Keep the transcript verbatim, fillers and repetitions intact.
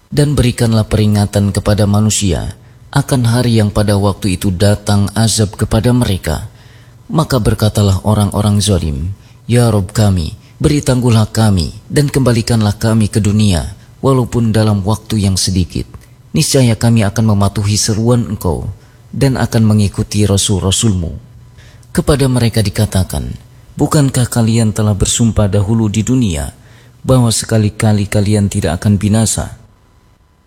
Dan berikanlah peringatan kepada manusia akan hari yang pada waktu itu datang azab kepada mereka. Maka berkatalah orang-orang zalim, Ya Rabb kami, beri tangguhlah kami dan kembalikanlah kami ke dunia, walaupun dalam waktu yang sedikit. Niscaya kami akan mematuhi seruan Engkau dan akan mengikuti Rasul-Rasulmu. Kepada mereka dikatakan, bukankah kalian telah bersumpah dahulu di dunia bahwa sekali-kali kalian tidak akan binasa?